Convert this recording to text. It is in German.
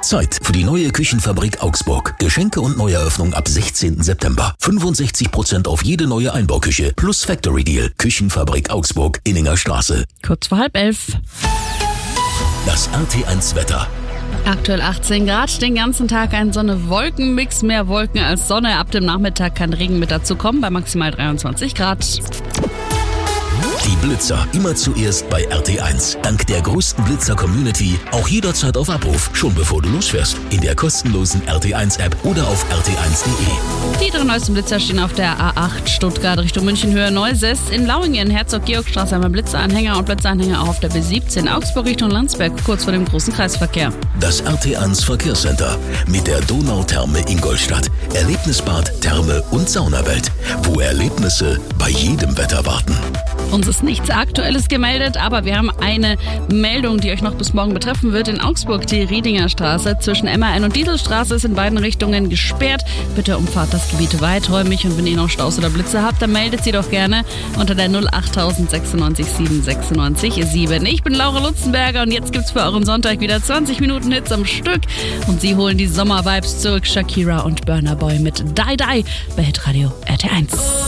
Zeit für die neue Küchenfabrik Augsburg. Geschenke und Neueröffnung ab 16. September. 65% auf jede neue Einbauküche plus Factory Deal. Küchenfabrik Augsburg, Inninger Straße. Kurz vor 10:30. Das RT1 Wetter. Aktuell 18 Grad, den ganzen Tag ein Sonne-Wolken-Mix, mehr Wolken als Sonne. Ab dem Nachmittag kann Regen mit dazu kommen, bei maximal 23 Grad. Die Blitzer immer zuerst bei RT1. Dank der größten Blitzer-Community auch jederzeit auf Abruf, schon bevor du losfährst. In der kostenlosen RT1-App oder auf rt1.de. Die 3 neuesten Blitzer stehen auf der A8 Stuttgart Richtung München-Höhe Neusäß. In Lauingen, Herzog-Georg-Straße haben wir Blitzeranhänger und Blitzeranhänger auch auf der B17 Augsburg Richtung Landsberg, kurz vor dem großen Kreisverkehr. Das RT1 Verkehrscenter mit der Donautherme Ingolstadt. Erlebnisbad, Therme und Saunawelt, wo Erlebnisse bei jedem Wetter warten. Uns ist nichts Aktuelles gemeldet, aber wir haben eine Meldung, die euch noch bis morgen betreffen wird. In Augsburg, die Riedinger Straße zwischen MAN und Dieselstraße ist in beiden Richtungen gesperrt. Bitte umfahrt das Gebiet weiträumig und wenn ihr noch Staus oder Blitze habt, dann meldet sie doch gerne unter der 08000 96 7 96 7. Ich bin Laura Lutzenberger und jetzt gibt's für euren Sonntag wieder 20 Minuten Hits am Stück und sie holen die Sommervibes zurück. Shakira und Burna Boy mit Die Die bei Hitradio RT1.